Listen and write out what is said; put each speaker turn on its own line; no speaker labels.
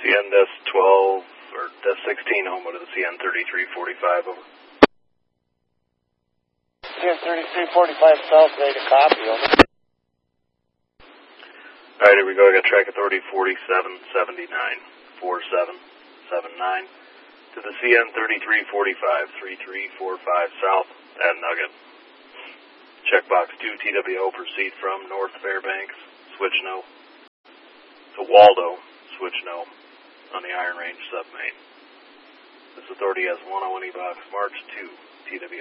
CN Des 12 or Des 16 home to the CN 3345 over.
CN 3345 south, ready to copy, over.
Alright, here we go. I got track authority 4779 4779 to the CN 3345 3345 south at Nugget. Checkbox 2 TWO, proceed from North Fairbanks, switch no, to Waldo, switch no, on the Iron Range submain. This authority has 101 box, March 2, TWO.